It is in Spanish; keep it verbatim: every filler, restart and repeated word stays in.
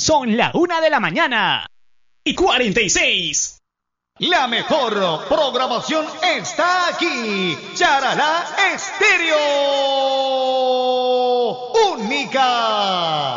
Son la una de la mañana y cuarenta y seis. La mejor programación está aquí. Charalá Estéreo. Única.